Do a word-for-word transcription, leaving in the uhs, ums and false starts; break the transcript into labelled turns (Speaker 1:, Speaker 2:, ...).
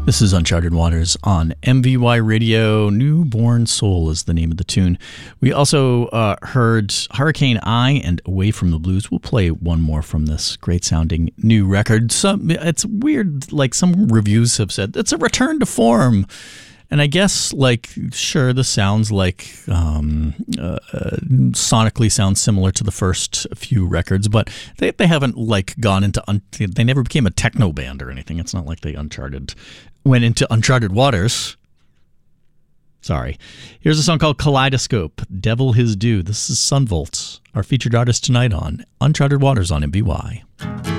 Speaker 1: This is Uncharted Waters on M V Y Radio. Newborn Soul is the name of the tune. We also uh, heard Hurricane Eye and Away from the Blues. We'll play one more from this great sounding new record. Some, it's weird, like some reviews have said, it's a return to form. And I guess, like, sure, this sounds like, um, uh, uh, sonically sounds similar to the first few records, but they they haven't, like, gone into, un- they never became a techno band or anything. It's not like they Uncharted, went into Uncharted Waters. Sorry. Here's a song called Kaleidoscope, Devil His Due. This is Sunvolt, our featured artist tonight on Uncharted Waters on M V Y.